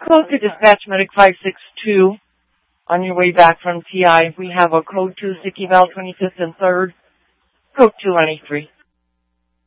code to dispatch medic 562 on your way back from TI. We have a code 2, Zicky Val 25th and 3rd, code 2 on A3.